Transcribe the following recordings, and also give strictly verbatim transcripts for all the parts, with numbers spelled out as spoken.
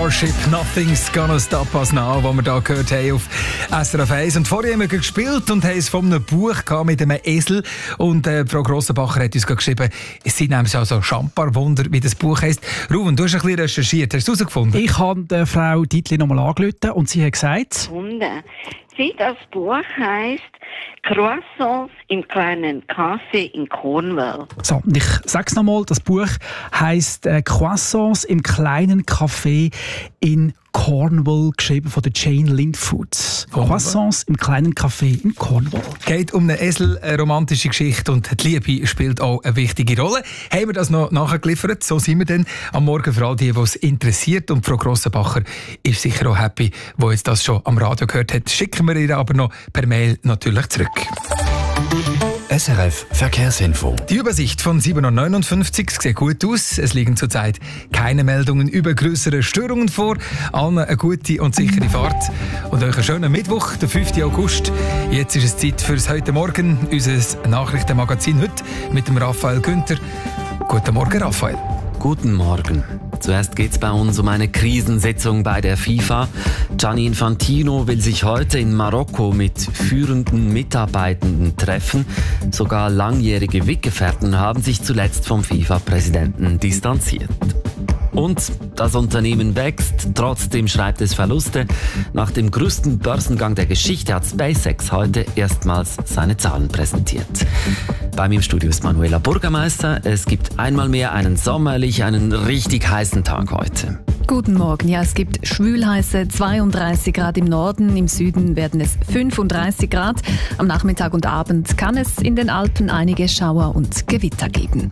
Starship, Nothing's Gonna Stop Us Now, was wir hier gehört haben auf S R F eins. Und vorher haben wir gespielt und haben es von einem Buch mit einem Esel. Und äh, Frau Grossenbacher hat uns geschrieben, sie nehmen es also Champarwunder, wie das Buch heisst. Ruben, du hast ein bisschen recherchiert, hast du herausgefunden? Ich habe Frau Dietli nochmal angerufen und sie hat gesagt... Sie, das Buch heisst Croissants im kleinen Café in Cornwall. So, ich sage es nochmal, das Buch heisst äh, Croissants im kleinen Café in Cornwall, geschrieben von der Jane Lindfoot. Croissants im kleinen Café in Cornwall. Geht um einen Esel, eine romantische Geschichte und die Liebe spielt auch eine wichtige Rolle. Haben wir das noch nachgeliefert? So sind wir dann am Morgen für all die, die es interessiert. Und Frau Grossenbacher ist sicher auch happy, die jetzt das schon am Radio gehört hat. Schicken wir ihr aber noch per Mail natürlich zurück. S R F Verkehrsinfo. Die Übersicht von sieben Uhr neunundfünfzig sieht gut aus. Es liegen zurzeit keine Meldungen über grössere Störungen vor. Allen eine gute und sichere Fahrt. Und euch einen schönen Mittwoch, den fünften August. Jetzt ist es Zeit fürs heute Morgen, unser Nachrichtenmagazin heute mit dem Raphael Günther. Guten Morgen, Raphael. Guten Morgen. Zuerst geht es bei uns um eine Krisensitzung bei der FIFA. Gianni Infantino will sich heute in Marokko mit führenden Mitarbeitenden treffen. Sogar langjährige Weggefährten haben sich zuletzt vom FIFA-Präsidenten distanziert. Und das Unternehmen wächst, trotzdem schreibt es Verluste. Nach dem größten Börsengang der Geschichte hat SpaceX heute erstmals seine Zahlen präsentiert. Bei mir im Studio ist Manuela Bürgermeister. Es gibt einmal mehr einen sommerlich, einen richtig heißen Tag heute. Guten Morgen. Ja, es gibt schwülheiße zweiunddreißig Grad im Norden. Im Süden werden es fünfunddreißig Grad. Am Nachmittag und Abend kann es in den Alpen einige Schauer und Gewitter geben.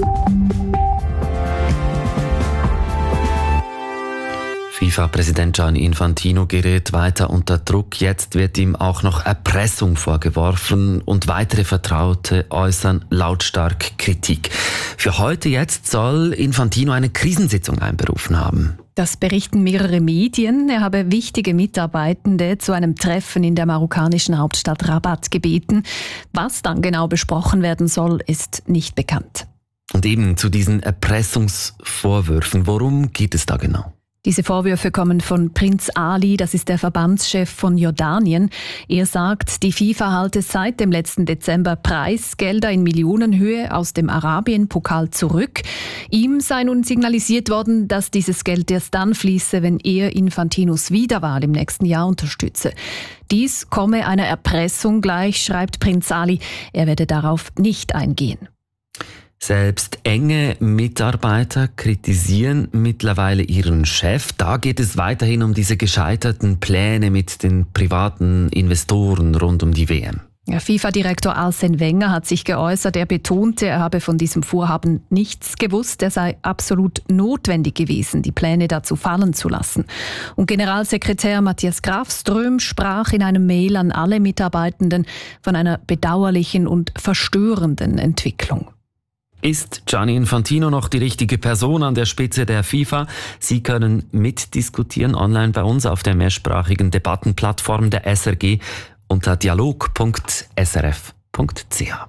FIFA-Präsident Gianni Infantino gerät weiter unter Druck. Jetzt wird ihm auch noch Erpressung vorgeworfen und weitere Vertraute äußern lautstark Kritik. Für heute jetzt soll Infantino eine Krisensitzung einberufen haben. Das berichten mehrere Medien. Er habe wichtige Mitarbeitende zu einem Treffen in der marokkanischen Hauptstadt Rabat gebeten. Was dann genau besprochen werden soll, ist nicht bekannt. Und eben zu diesen Erpressungsvorwürfen. Worum geht es da genau? Diese Vorwürfe kommen von Prinz Ali, das ist der Verbandschef von Jordanien. Er sagt, die FIFA halte seit dem letzten Dezember Preisgelder in Millionenhöhe aus dem Arabien-Pokal zurück. Ihm sei nun signalisiert worden, dass dieses Geld erst dann fließe, wenn er Infantinos Wiederwahl im nächsten Jahr unterstütze. Dies komme einer Erpressung gleich, schreibt Prinz Ali. Er werde darauf nicht eingehen. Selbst enge Mitarbeiter kritisieren mittlerweile ihren Chef. Da geht es weiterhin um diese gescheiterten Pläne mit den privaten Investoren rund um die W M. Ja, FIFA-Direktor Arsene Wenger hat sich geäußert. Er betonte, er habe von diesem Vorhaben nichts gewusst. Er sei absolut notwendig gewesen, die Pläne dazu fallen zu lassen. Und Generalsekretär Matthias Grafström sprach in einem Mail an alle Mitarbeitenden von einer bedauerlichen und verstörenden Entwicklung. Ist Gianni Infantino noch die richtige Person an der Spitze der FIFA? Sie können mitdiskutieren online bei uns auf der mehrsprachigen Debattenplattform der S R G unter dialog punkt s r f punkt c h.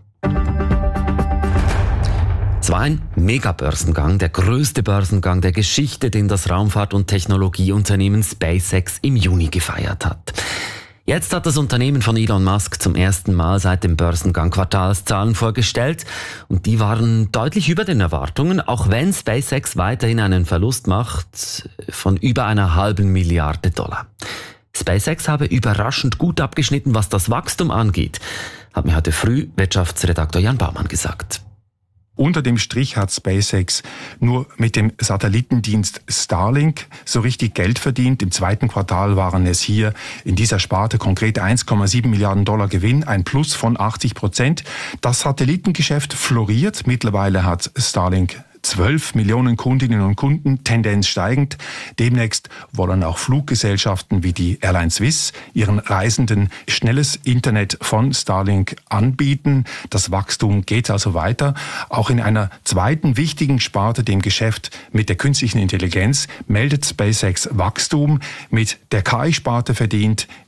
Es war ein Megabörsengang, der größte Börsengang der Geschichte, den das Raumfahrt- und Technologieunternehmen SpaceX im Juni gefeiert hat. Jetzt hat das Unternehmen von Elon Musk zum ersten Mal seit dem Börsengang Quartalszahlen vorgestellt und die waren deutlich über den Erwartungen, auch wenn SpaceX weiterhin einen Verlust macht von über einer halben Milliarde Dollar. SpaceX habe überraschend gut abgeschnitten, was das Wachstum angeht, hat mir heute früh Wirtschaftsredakteur Jan Baumann gesagt. Unter dem Strich hat SpaceX nur mit dem Satellitendienst Starlink so richtig Geld verdient. Im zweiten Quartal waren es hier in dieser Sparte konkret eins Komma sieben Milliarden Dollar Gewinn, ein Plus von achtzig Prozent. Das Satellitengeschäft floriert. Mittlerweile hat Starlink zwölf Millionen Kundinnen und Kunden, Tendenz steigend. Demnächst wollen auch Fluggesellschaften wie die Airline Swiss ihren Reisenden schnelles Internet von Starlink anbieten. Das Wachstum geht also weiter. Auch in einer zweiten wichtigen Sparte, dem Geschäft mit der künstlichen Intelligenz, meldet SpaceX Wachstum. Mit der K I-Sparte verdient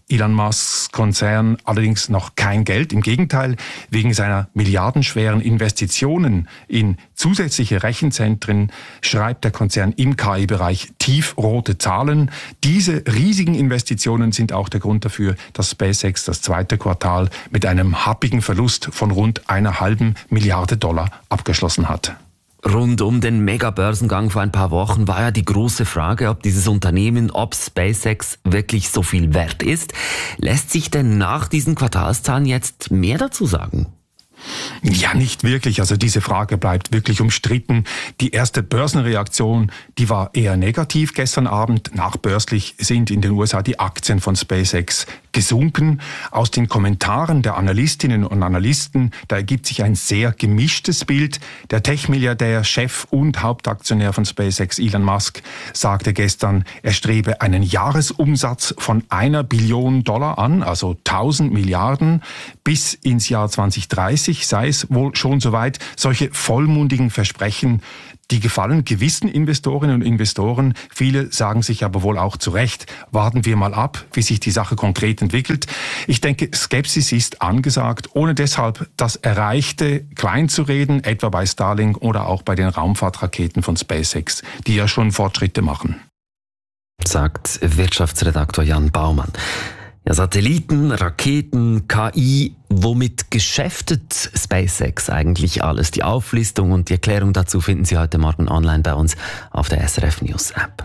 Elon Musks Konzern allerdings noch kein Geld. Im Gegenteil, wegen seiner milliardenschweren Investitionen in zusätzliche Rechenzentren schreibt der Konzern im K I-Bereich tiefrote Zahlen. Diese riesigen Investitionen sind auch der Grund dafür, dass SpaceX das zweite Quartal mit einem happigen Verlust von rund einer halben Milliarde Dollar abgeschlossen hat. Rund um den Mega-Börsengang vor ein paar Wochen war ja die große Frage, ob dieses Unternehmen, ob SpaceX wirklich so viel wert ist. Lässt sich denn nach diesen Quartalszahlen jetzt mehr dazu sagen? Ja, nicht wirklich. Also diese Frage bleibt wirklich umstritten. Die erste Börsenreaktion, die war eher negativ gestern Abend. Nachbörslich sind in den U S A die Aktien von SpaceX gesunken. Aus den Kommentaren der Analystinnen und Analysten, da ergibt sich ein sehr gemischtes Bild. Der Tech-Milliardär, Chef und Hauptaktionär von SpaceX, Elon Musk, sagte gestern, er strebe einen Jahresumsatz von einer Billion Dollar an, also tausend Milliarden, bis ins Jahr zwanzig dreißig sei es wohl schon soweit. Solche vollmundigen Versprechen, die gefallen gewissen Investorinnen und Investoren. Viele sagen sich aber wohl auch zu Recht, warten wir mal ab, wie sich die Sache konkret entwickelt. Ich denke, Skepsis ist angesagt, ohne deshalb das Erreichte klein zu reden, etwa bei Starlink oder auch bei den Raumfahrtraketen von SpaceX, die ja schon Fortschritte machen. Sagt Wirtschaftsredaktor Jan Baumann. Ja, Satelliten, Raketen, K I, womit geschäftet SpaceX eigentlich alles? Die Auflistung und die Erklärung dazu finden Sie heute Morgen online bei uns auf der S R F News App.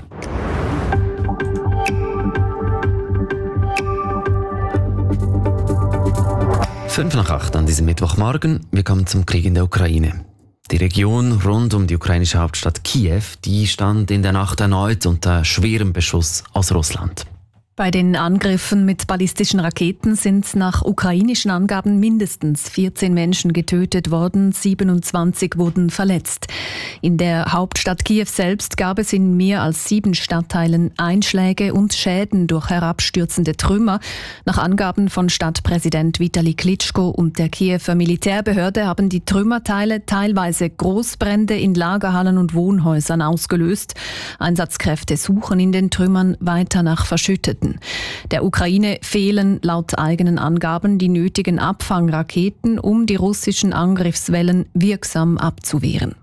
Fünf nach acht an diesem Mittwochmorgen. Wir kommen zum Krieg in der Ukraine. Die Region rund um die ukrainische Hauptstadt Kiew, die stand in der Nacht erneut unter schwerem Beschuss aus Russland. Bei den Angriffen mit ballistischen Raketen sind nach ukrainischen Angaben mindestens vierzehn Menschen getötet worden, siebenundzwanzig wurden verletzt. In der Hauptstadt Kiew selbst gab es in mehr als sieben Stadtteilen Einschläge und Schäden durch herabstürzende Trümmer. Nach Angaben von Stadtpräsident Vitali Klitschko und der Kiewer Militärbehörde haben die Trümmerteile teilweise Großbrände in Lagerhallen und Wohnhäusern ausgelöst. Einsatzkräfte suchen in den Trümmern weiter nach Verschütteten. Der Ukraine fehlen laut eigenen Angaben die nötigen Abfangraketen, um die russischen Angriffswellen wirksam abzuwehren.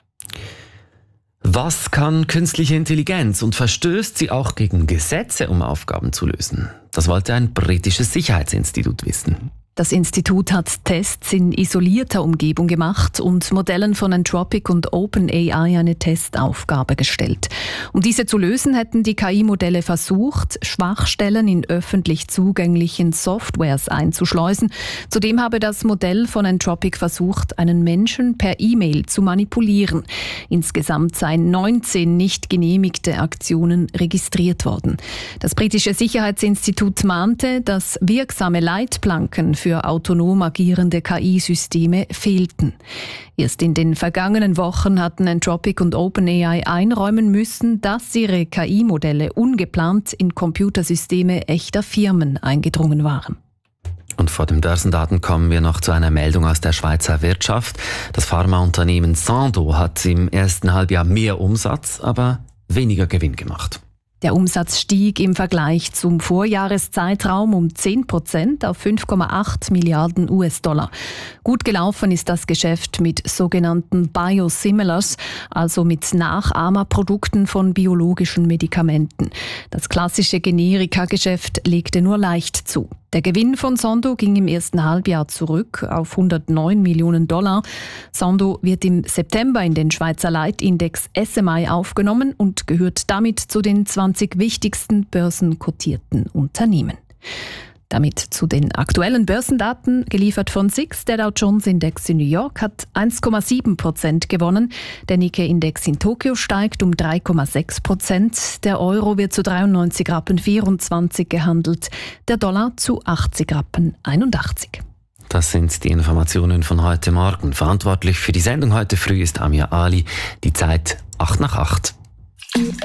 Was kann künstliche Intelligenz und verstößt sie auch gegen Gesetze, um Aufgaben zu lösen? Das wollte ein britisches Sicherheitsinstitut wissen. Das Institut hat Tests in isolierter Umgebung gemacht und Modellen von Anthropic und OpenAI eine Testaufgabe gestellt. Um diese zu lösen, hätten die K I-Modelle versucht, Schwachstellen in öffentlich zugänglichen Softwares einzuschleusen. Zudem habe das Modell von Anthropic versucht, einen Menschen per E-Mail zu manipulieren. Insgesamt seien neunzehn nicht genehmigte Aktionen registriert worden. Das britische Sicherheitsinstitut mahnte, dass wirksame Leitplanken für autonom agierende K I-Systeme fehlten. Erst in den vergangenen Wochen hatten Anthropic und OpenAI einräumen müssen, dass ihre K I-Modelle ungeplant in Computersysteme echter Firmen eingedrungen waren. Und vor den Börsendaten kommen wir noch zu einer Meldung aus der Schweizer Wirtschaft. Das Pharmaunternehmen Sandoz hat im ersten Halbjahr mehr Umsatz, aber weniger Gewinn gemacht. Der Umsatz stieg im Vergleich zum Vorjahreszeitraum um zehn Prozent auf fünf Komma acht Milliarden U S-Dollar. Gut gelaufen ist das Geschäft mit sogenannten Biosimilars, also mit Nachahmerprodukten von biologischen Medikamenten. Das klassische Generika-Geschäft legte nur leicht zu. Der Gewinn von Sandoz ging im ersten Halbjahr zurück auf hundertneun Millionen Dollar. Sandoz wird im September in den Schweizer Leitindex S M I aufgenommen und gehört damit zu den zwanzig wichtigsten börsenkotierten Unternehmen. Damit zu den aktuellen Börsendaten, geliefert von S I X. Der Dow Jones Index in New York hat eins Komma sieben Prozent gewonnen. Der Nikkei-Index in Tokio steigt um drei Komma sechs Prozent. Der Euro wird zu dreiundneunzig Rappen vierundzwanzig gehandelt. Der Dollar zu achtzig Rappen einundachtzig. Das sind die Informationen von heute Morgen. Verantwortlich für die Sendung heute früh ist Amia Ali. Die Zeit acht nach acht.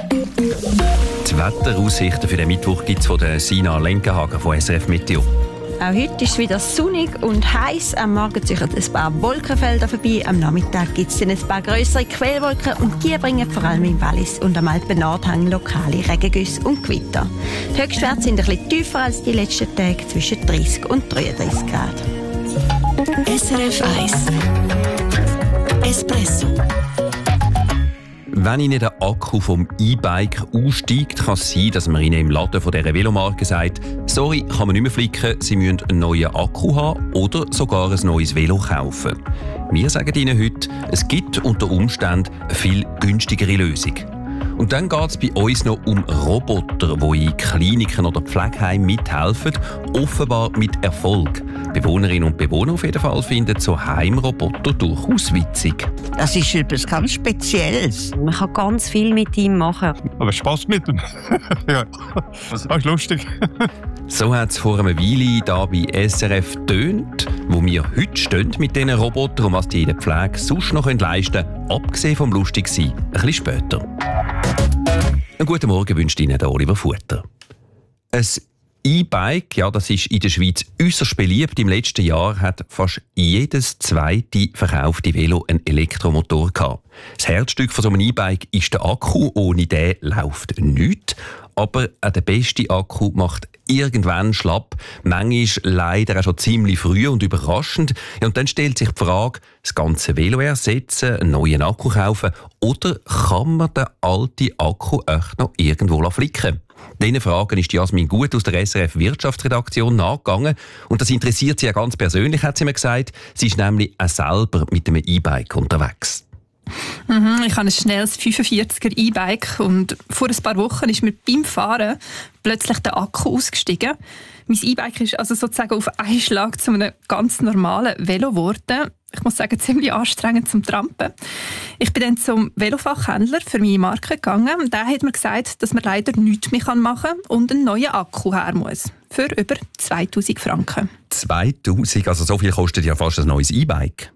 Die Wetteraussichten für den Mittwoch gibt es von der Sina Lenkenhagen von S R F Meteo. Auch heute ist es wieder sonnig und heiß. Am Morgen ziehen ein paar Wolkenfelder vorbei. Am Nachmittag gibt es dann ein paar grössere Quellwolken und die bringen vor allem im Wallis und am Alpen Nordhang lokale Regengüsse und Gewitter. Die Höchstwerte sind ein bisschen tiefer als die letzten Tage, zwischen dreißig und dreiunddreißig Grad. S R F eins Espresso. Wenn Ihnen der Akku vom E-Bike aussteigt, kann es sein, dass man Ihnen im Laden von dieser Velomarke sagt, sorry, kann man nicht mehr flicken, Sie müssen einen neuen Akku haben oder sogar ein neues Velo kaufen. Wir sagen Ihnen heute, es gibt unter Umständen eine viel günstigere Lösung. Und dann geht es bei uns noch um Roboter, die in Kliniken oder Pflegeheimen mithelfen, offenbar mit Erfolg. Bewohnerinnen und Bewohner auf jeden Fall finden so Heimroboter durchaus witzig. Das ist etwas ganz Spezielles. Man kann ganz viel mit ihm machen. Aber Spaß mit ihm. Ja, das ist lustig. So hat es vor einer Weile hier bei S R F getönt, wo wir heute stehen mit diesen Robotern und was die in der Pflege sonst noch leisten können, abgesehen vom Lustigsein, ein bisschen später. Einen guten Morgen wünscht Ihnen der Oliver Futter. Ein E-Bike, ja, das ist in der Schweiz äußerst beliebt. Im letzten Jahr hat fast jedes zweite verkaufte Velo einen Elektromotor gehabt. Das Herzstück von so einem E-Bike ist der Akku. Ohne den läuft nichts. Aber auch der beste Akku macht irgendwann schlapp. Manchmal leider auch schon ziemlich früh und überraschend. Ja, und dann stellt sich die Frage, das ganze Velo ersetzen, einen neuen Akku kaufen oder kann man den alten Akku echt noch irgendwo flicken? Diesen Fragen ist Jasmin Gut aus der S R F Wirtschaftsredaktion nachgegangen. Und das interessiert sie ja ganz persönlich, hat sie mir gesagt. Sie ist nämlich auch selber mit einem E-Bike unterwegs. Mhm, ich habe ein schnelles fünfundvierziger E-Bike und vor ein paar Wochen ist mir beim Fahren plötzlich der Akku ausgestiegen. Mein E-Bike ist also sozusagen auf einen Schlag zu einem ganz normalen Velo geworden. Ich muss sagen, ziemlich anstrengend zum Trampen. Ich bin dann zum Velofachhändler für meine Marke gegangen und der hat mir gesagt, dass man leider nichts mehr machen kann und einen neuen Akku her muss. Für über zweitausend Franken. zweitausend? Also so viel kostet ja fast ein neues E-Bike.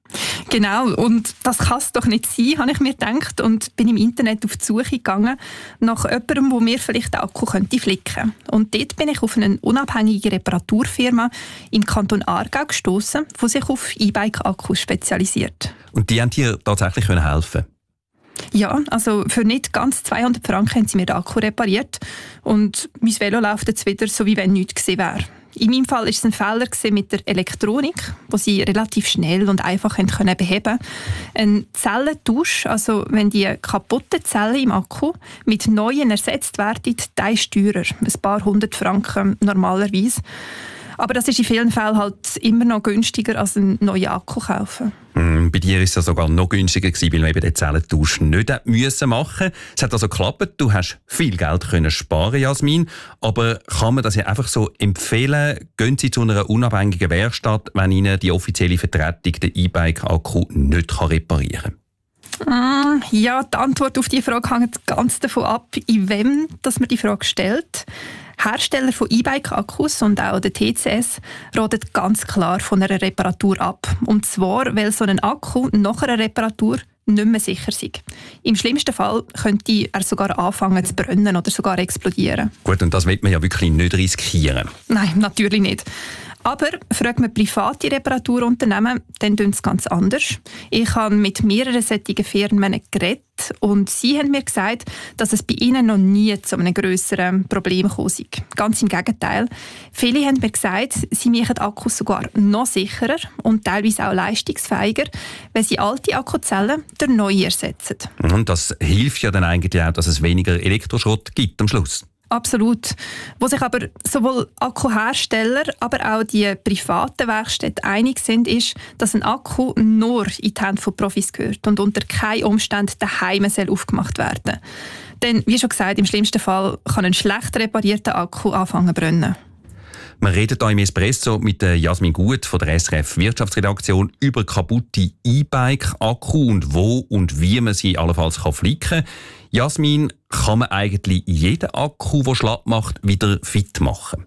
Genau, und das kann es doch nicht sein, habe ich mir gedacht und bin im Internet auf die Suche gegangen nach jemandem, der mir vielleicht den Akku könnte flicken. Und dort bin ich auf eine unabhängige Reparaturfirma im Kanton Aargau gestoßen, die sich auf E-Bike-Akkus spezialisiert. Und die haben dir tatsächlich helfen? Ja, also für nicht ganz zweihundert Franken haben sie mir den Akku repariert und mein Velo läuft jetzt wieder so, wie wenn nichts gewesen wäre. In meinem Fall war es ein Fehler mit der Elektronik, den sie relativ schnell und einfach beheben konnten. Ein Zellentausch, also wenn die kaputten Zellen im Akku mit neuen ersetzt werden, der ist teurer. Ein paar hundert Franken normalerweise. Aber das ist in vielen Fällen halt immer noch günstiger als einen neuen Akku kaufen. Mm, bei dir war es ja sogar noch günstiger gewesen, weil man eben den Zellentausch nicht machen musste. Es hat also geklappt, du hast viel Geld können sparen, Jasmin. Aber kann man das ja einfach so empfehlen? Gehen Sie zu einer unabhängigen Werkstatt, wenn Ihnen die offizielle Vertretung den E-Bike-Akku nicht reparieren kann? Ja, die Antwort auf diese Frage hängt ganz davon ab, in wem dass man die Frage stellt. Hersteller von E-Bike-Akkus und auch der T C S raten ganz klar von einer Reparatur ab. Und zwar, weil so ein Akku nach einer Reparatur nicht mehr sicher ist. Im schlimmsten Fall könnte er sogar anfangen zu brennen oder sogar explodieren. Gut, und das will man ja wirklich nicht riskieren. Nein, natürlich nicht. Aber fragt man private Reparaturunternehmen, dann tun sie ganz anders. Ich habe mit mehreren solchen Firmen geredet und sie haben mir gesagt, dass es bei ihnen noch nie zu einem grösseren Problem gekommen ist. Ganz im Gegenteil. Viele haben mir gesagt, sie machen Akkus sogar noch sicherer und teilweise auch leistungsfähiger, wenn sie alte Akkuzellen durch neue ersetzen. Und das hilft ja dann eigentlich auch, dass es weniger Elektroschrott gibt am Schluss. Absolut. Wo sich aber sowohl Akkuhersteller, aber auch die privaten Werkstätten einig sind, ist, dass ein Akku nur in die Hände von Profis gehört und unter keinen Umständen daheim aufgemacht werden soll. Denn, wie schon gesagt, im schlimmsten Fall kann ein schlecht reparierter Akku anfangen zu brennen. Wir reden hier im Espresso mit Jasmin Gut von der S R F Wirtschaftsredaktion über kaputte E-Bike-Akku und wo und wie man sie allenfalls flicken kann. Jasmin, kann man eigentlich jeden Akku, der schlapp macht, wieder fit machen?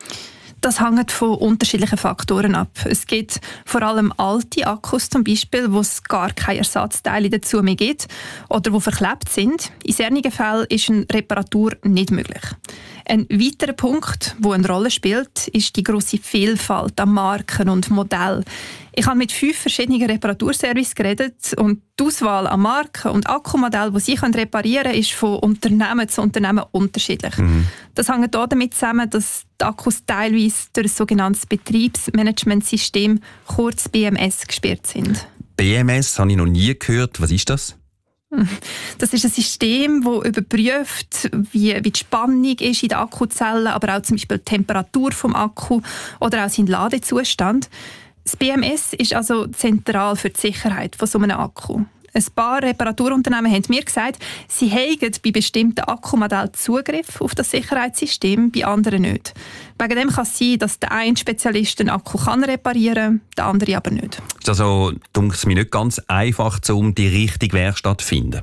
Das hängt von unterschiedlichen Faktoren ab. Es gibt vor allem alte Akkus zum Beispiel, wo es gar keine Ersatzteile dazu mehr gibt oder die verklebt sind. In solchen Fällen ist eine Reparatur nicht möglich. Ein weiterer Punkt, der eine Rolle spielt, ist die grosse Vielfalt an Marken und Modellen. Ich habe mit fünf verschiedenen Reparaturservices geredet und die Auswahl an Marken und Akkumodellen, die sie reparieren können, ist von Unternehmen zu Unternehmen unterschiedlich. Mhm. Das hängt auch damit zusammen, dass die Akkus teilweise durch ein sogenanntes Betriebsmanagementsystem, kurz B M S, gesperrt sind. B M S habe ich noch nie gehört. Was ist das? Das ist ein System, das überprüft, wie, wie die Spannung ist in den Akkuzellen, aber auch zum Beispiel die Temperatur des Akku oder auch sein Ladezustand. Das B M S ist also zentral für die Sicherheit von so einem Akku. Ein paar Reparaturunternehmen haben mir gesagt, sie haben bei bestimmten Akkumodellen Zugriff auf das Sicherheitssystem, bei anderen nicht. Wegen dem kann es sein, dass der eine Spezialist einen Akku kann reparieren kann, der andere aber nicht. Ist also, denke ich, mir nicht ganz einfach, um die richtige Werkstatt zu finden?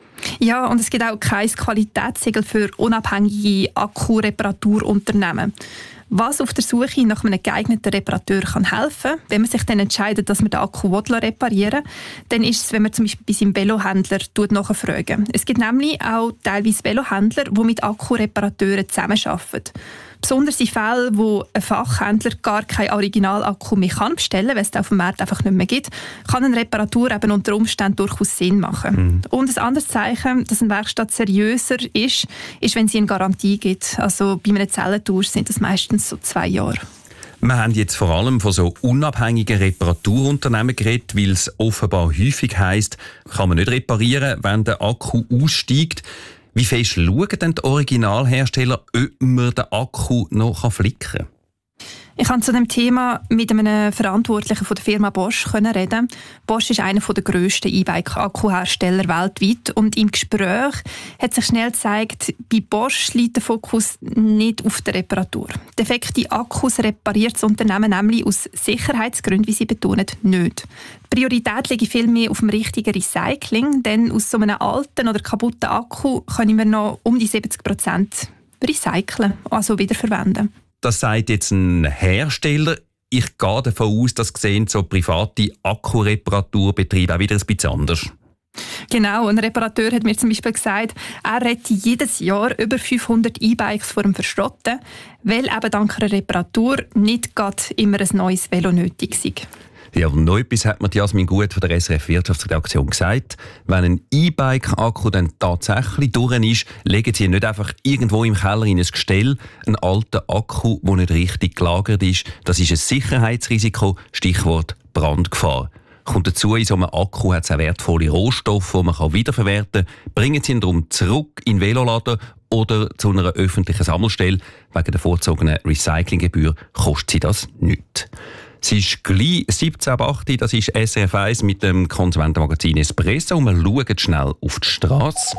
Ja, und es gibt auch kein Qualitätssiegel für unabhängige Akkureparaturunternehmen. Was auf der Suche nach einem geeigneten Reparateur kann helfen, wenn man sich dann entscheidet, dass man den Akku reparieren will, dann ist es, wenn man zum Beispiel bei seinem Velohändler nachfragt. Es gibt nämlich auch teilweise Velohändler, die mit Akkureparateuren zusammenarbeiten. Besonders in Fällen, wo ein Fachhändler gar keinen Originalakku mehr kann bestellen kann, weil es auf dem Markt einfach nicht mehr gibt, kann eine Reparatur eben unter Umständen durchaus Sinn machen. Mhm. Und ein anderes Zeichen, dass eine Werkstatt seriöser ist, ist, wenn sie eine Garantie gibt. Also bei einem Zellentausch sind das meistens so zwei Jahre. Wir haben jetzt vor allem von so unabhängigen Reparaturunternehmen geredet, weil es offenbar häufig heisst, kann man nicht reparieren, wenn der Akku aussteigt. Wie fest schauen denn die Originalhersteller, ob man den Akku noch flicken kann? Ich konnte zu dem Thema mit einem Verantwortlichen von der Firma Bosch reden. Bosch ist einer der grössten E-Bike-Akkuhersteller weltweit. Und im Gespräch hat sich schnell gezeigt, bei Bosch liegt der Fokus nicht auf der Reparatur. Defekte Akkus repariert das Unternehmen nämlich aus Sicherheitsgründen, wie sie betonen, nicht. Die Priorität liegt vielmehr auf dem richtigen Recycling, denn aus so einem alten oder kaputten Akku können wir noch um die siebzig Prozent recyceln, also wiederverwenden. Das sagt jetzt ein Hersteller. Ich gehe davon aus, dass sehen so private Akkureparaturbetriebe auch wieder ein bisschen anders. Genau, ein Reparateur hat mir zum Beispiel gesagt, er rettet jedes Jahr über fünfhundert E-Bikes vor dem Verschrotten, weil eben dank einer Reparatur nicht gerade immer ein neues Velo nötig ist. Ja, und noch etwas hat mir Jasmin Gut von der S R F Wirtschaftsredaktion gesagt. Wenn ein E-Bike-Akku dann tatsächlich durch ist, legen sie ihn nicht einfach irgendwo im Keller in ein Gestell. Ein alter Akku, der nicht richtig gelagert ist, das ist ein Sicherheitsrisiko, Stichwort Brandgefahr. Kommt dazu, in so einem Akku hat es auch wertvolle Rohstoffe, die man wiederverwerten kann. Bringen Sie ihn darum zurück in den Veloladen oder zu einer öffentlichen Sammelstelle. Wegen der vorzogenen Recyclinggebühr kostet sie das nichts. Es ist gleich siebzehn Uhr acht, das ist S R F eins mit dem Konsumentenmagazin Espresso und wir schauen schnell auf die Straße.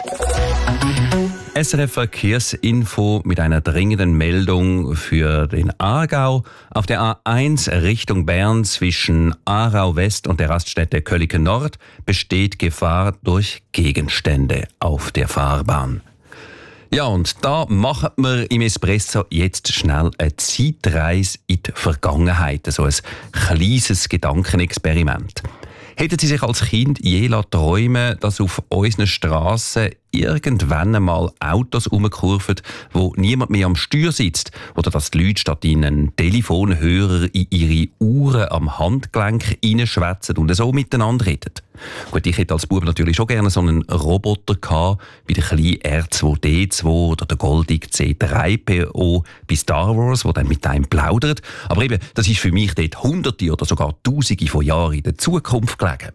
S R F Verkehrsinfo mit einer dringenden Meldung für den Aargau. Auf der A eins Richtung Bern zwischen Aarau West und der Raststätte Köliken Nord besteht Gefahr durch Gegenstände auf der Fahrbahn. Ja, und da machen wir im Espresso jetzt schnell eine Zeitreise in die Vergangenheit. So ein kleines Gedankenexperiment. Hätten Sie sich als Kind je träumen, dass auf unseren Strassen irgendwann einmal Autos rumkurven, wo niemand mehr am Steuer sitzt? Oder dass die Leute statt in einen Telefonhörer in ihre Uhren am Handgelenk reinschwätzen und so miteinander reden? Gut, ich hätte als Bub natürlich schon gerne so einen Roboter gehabt, wie der kleine R zwei D zwei oder der goldige C drei P O bei Star Wars, der dann mit einem plaudert. Aber eben, das ist für mich dort Hunderte oder sogar Tausende von Jahren in der Zukunft gelegen.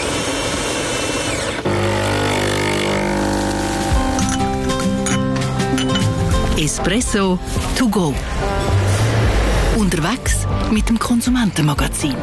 Espresso to go. Unterwegs mit dem Konsumentenmagazin.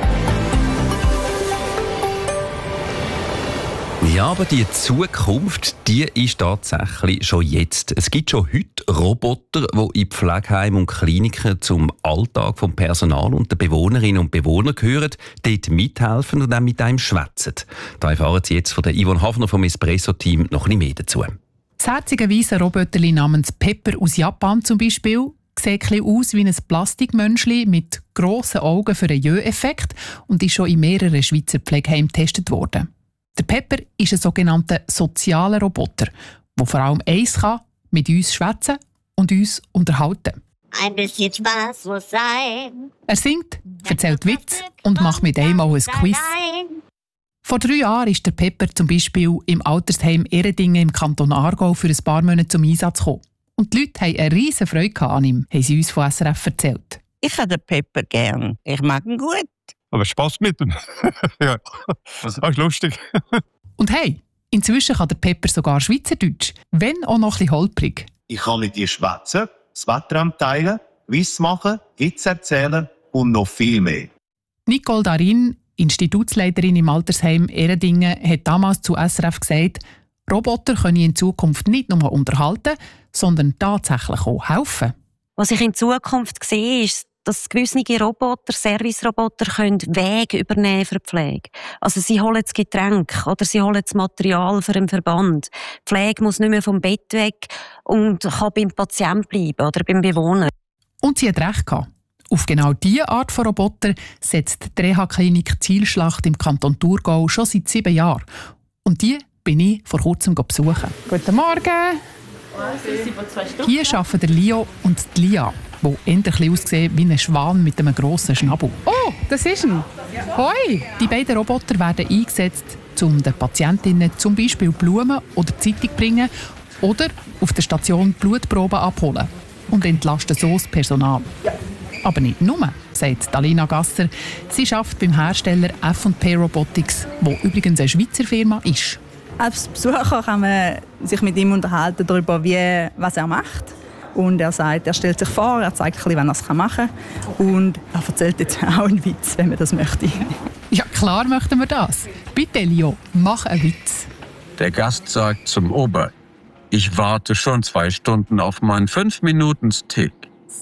Ja, aber die Zukunft, die ist tatsächlich schon jetzt. Es gibt schon heute Roboter, die in Pflegeheimen und Kliniken zum Alltag vom Personal und der Bewohnerinnen und Bewohner gehören, dort mithelfen und dann mit einem schwätzen. Da erfahren Sie jetzt von der Yvonne Hafner vom Espresso-Team noch ein bisschen mehr dazu. Das herzige weisse Roboterli namens Pepper aus Japan zum Beispiel sieht ein aus wie ein Plastikmönchli mit grossen Augen für einen Jö-Effekt und ist schon in mehreren Schweizer Pflegeheimen getestet worden. Der Pepper ist ein sogenannter sozialer Roboter, der vor allem eins kann, mit uns schwätzen und uns unterhalten. Ein bisschen Spaß muss sein. Er singt, erzählt Witze und macht mit einem auch ein Quiz. Vor drei Jahren ist der Pepper zum Beispiel im Altersheim Eredingen im Kanton Aargau für ein paar Monate zum Einsatz gekommen. Und die Leute hatten eine riesige Freude an ihm, haben sie uns von S R F erzählt. Ich habe den Pepper gern. Ich mag ihn gut. Aber Spaß mit ihm. Ja, das ist lustig. Und hey, inzwischen kann der Pepper sogar Schweizerdeutsch, wenn auch noch ein bisschen holprig. Ich kann mit dir schwätzen, das Wetter teilen, Quiz machen, Witze erzählen und noch viel mehr. Nicole Darin, Institutsleiterin im Altersheim Eredingen, hat damals zu S R F gesagt, Roboter können in Zukunft nicht nur unterhalten, sondern tatsächlich auch helfen. Was ich in Zukunft sehe, ist, dass gewisse Roboter, Service-Roboter, können Wege übernehmen für die Pflege. Also sie holen das Getränk oder sie holen das Material für den Verband. Die Pflege muss nicht mehr vom Bett weg und kann beim Patienten bleiben oder beim Bewohner. Und sie hat recht gehabt. Auf genau diese Art von Roboter setzt die Reha-Klinik Zielschlacht im Kanton Thurgau schon seit sieben Jahren. Und die bin ich vor kurzem besuchen. Guten Morgen! Hier arbeiten der Leo und die Lia, die endlich aussehen wie ein Schwan mit einem grossen Schnabel. Oh, das ist ein. Hoi! Die beiden Roboter werden eingesetzt, um den Patientinnen zum Beispiel Blumen oder Zeitung zu bringen oder auf der Station Blutproben abholen und entlasten so das Personal. Aber nicht nur, sagt Alina Gasser. Sie arbeitet beim Hersteller F und P Robotics, der übrigens eine Schweizer Firma ist. Als Besucher kann man sich mit ihm unterhalten darüber, wie, was er macht. Und er sagt, er stellt sich vor, er zeigt ein bisschen, wann er es machen kann. Und er erzählt jetzt auch einen Witz, wenn man das möchte. Ja, klar möchten wir das. Bitte, Leo, mach einen Witz. Der Gast sagt zum Ober, ich warte schon zwei Stunden auf meinen fünf Minuten Steak.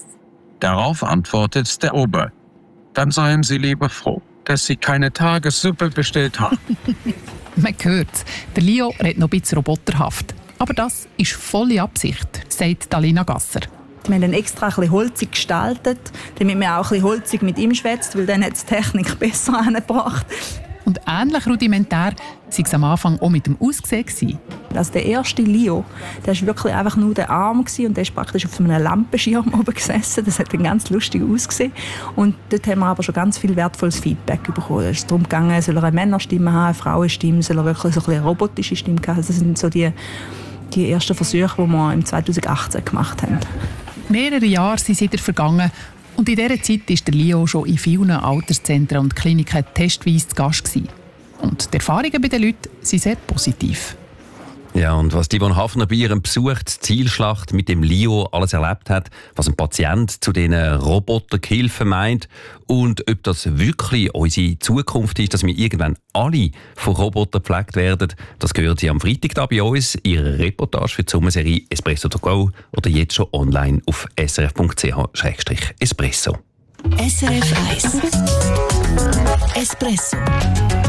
Darauf antwortet der Ober, dann seien Sie lieber froh, dass Sie keine Tagessuppe bestellt haben. Man hört's. Der Leo redet noch ein bisschen roboterhaft. Aber das ist volle Absicht, sagt Alina Gasser. Wir haben ihn extra ein bisschen holzig gestaltet, damit man auch ein bisschen holzig mit ihm schwätzt, weil dann hat die Technik besser angebracht. Und ähnlich rudimentär sei es am Anfang auch mit dem Aussehen. Also der erste Leo, der war wirklich einfach nur der Arm und der ist praktisch auf einem Lampenschirm oben gesessen. Das hat dann ganz lustig ausgesehen. Und dort haben wir aber schon ganz viel wertvolles Feedback bekommen. Es ist darum gegangen, soll er eine Männerstimme haben, eine Frauenstimme, soll er wirklich so ein eine robotische Stimme haben. Das sind so die, die ersten Versuche, die wir im zweitausendachtzehn gemacht haben. Mehrere Jahre sind wieder vergangen. Und in dieser Zeit war der Leo schon in vielen Alterszentren und Kliniken testweise zu Gast gewesen. Und die Erfahrungen bei den Leuten sind sehr positiv. Ja, und was Yvonne Hafner bei ihrem Besuch die Zielschlacht mit dem Leo alles erlebt hat, was ein Patient zu diesen Robotergehilfen meint und ob das wirklich unsere Zukunft ist, dass wir irgendwann alle von Robotern gepflegt werden, das gehört sie am Freitag da bei uns, ihre Reportage für die Sommerserie Espresso to go oder jetzt schon online auf s r f punkt c h slash espresso. S R F eins Espresso